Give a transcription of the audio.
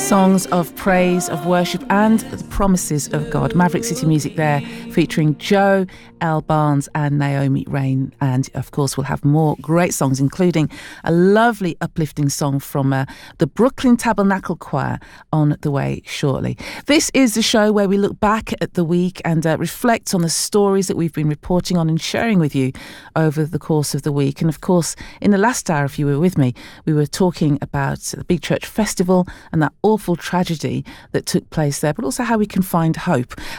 Songs of praise, of worship and the promises of God. Maverick City Music there featuring Joe L. Barnes and Naomi Rain. And of course we'll have more great songs, including a lovely uplifting song from the Brooklyn Tabernacle Choir on the way shortly. This is the show where we look back at the week and reflect on the stories that we've been reporting on and sharing with you over the course of the week. And of course, in the last hour, if you were with me, we were talking about the Big Church Festival and that awful tragedy that took place there, but also how we can find hope.